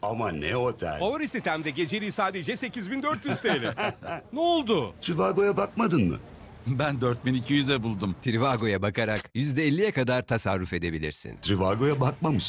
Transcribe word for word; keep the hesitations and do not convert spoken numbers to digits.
Ama ne otel? Favori sitemde geceliği sadece sekiz bin dört yüz T L. Ne oldu? Trivago'ya bakmadın mı? Ben dört bin iki yüze buldum. Trivago'ya bakarak yüzde elliye kadar tasarruf edebilirsin. Trivago'ya bakmamış.